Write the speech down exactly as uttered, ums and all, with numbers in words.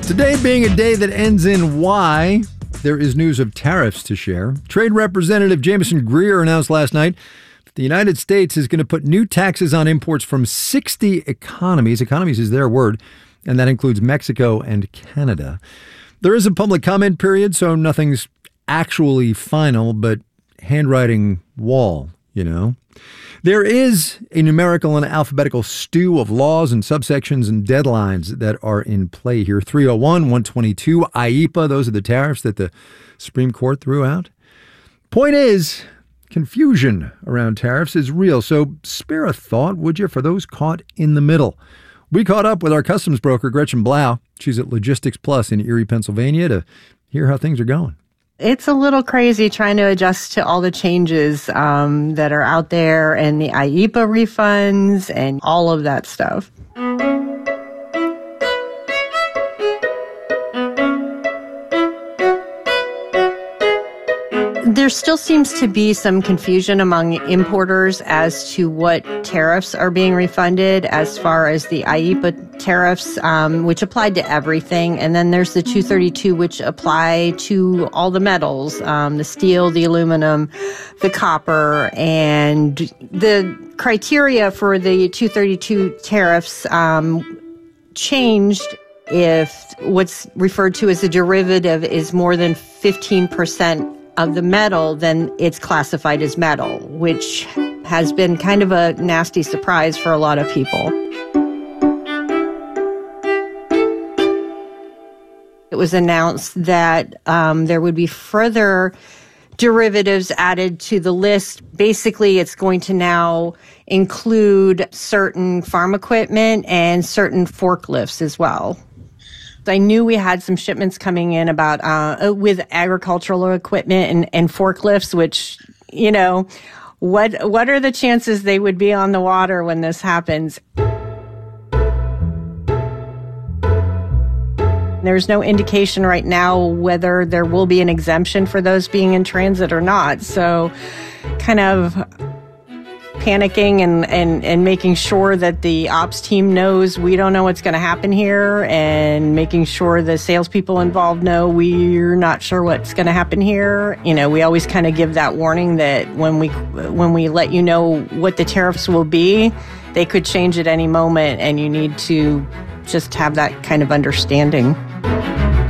Today being a day that ends in Y, there is news of tariffs to share. Trade Representative Jameson Greer announced last night that the United States is going to put new taxes on imports from sixty economies. Economies is their word, and that includes Mexico and Canada. There is a public comment period, so nothing's actually final, but handwriting wall, you know. There is a numerical and alphabetical stew of laws and subsections and deadlines that are in play here. three oh one, one twenty-two, I E P A, those are the tariffs that the Supreme Court threw out. Point is, confusion around tariffs is real, so spare a thought, would you, for those caught in the middle. We caught up with our customs broker, Gretchen Blau. She's at Logistics Plus in Erie, Pennsylvania, to hear how things are going. It's a little crazy trying to adjust to all the changes um, that are out there and the I E P A refunds and all of that stuff. There still seems to be some confusion among importers as to what tariffs are being refunded as far as the I E P A tariffs, um, which applied to everything. And then there's the two thirty-two, which apply to all the metals, um, the steel, the aluminum, the copper. And the criteria for the two thirty-two tariffs um, changed if what's referred to as a derivative is more than fifteen percent of the metal, then it's classified as metal, which has been kind of a nasty surprise for a lot of people. It was announced that um, there would be further derivatives added to the list. Basically, it's going to now include certain farm equipment and certain forklifts as well. I knew we had some shipments coming in about uh, with agricultural equipment and, and forklifts, which, you know, what what are the chances they would be on the water when this happens? There's no indication right now whether there will be an exemption for those being in transit or not. So kind of panicking and, and, and making sure that the ops team knows we don't know what's going to happen here, and making sure the salespeople involved know we're not sure what's going to happen here. You know, we always kind of give that warning that when we when we let you know what the tariffs will be, they could change at any moment, and you need to just have that kind of understanding.